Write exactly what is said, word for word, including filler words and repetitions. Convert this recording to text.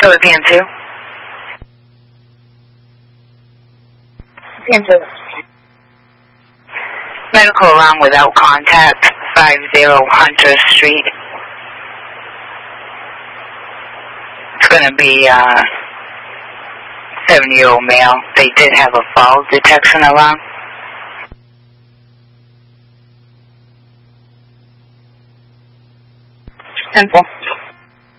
Go P M two. P M two. Medical alarm without contact, five zero Hunter Street. It's going to be a uh, seven-year-old male. They did have a fall detection alarm. Simple.